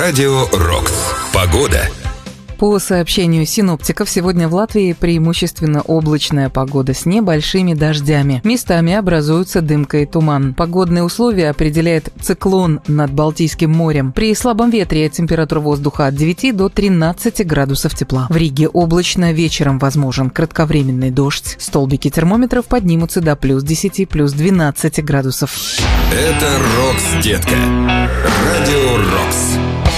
Радио «Рокс». Погода. По сообщению синоптиков, сегодня в Латвии преимущественно облачная погода с небольшими дождями. Местами образуются дымка и туман. Погодные условия определяет циклон над Балтийским морем. При слабом ветре температура воздуха от 9 до 13 градусов тепла. В Риге облачно, вечером возможен кратковременный дождь. Столбики термометров поднимутся до плюс 10, плюс 12 градусов. Это «Рокс, детка». Радио «Рокс».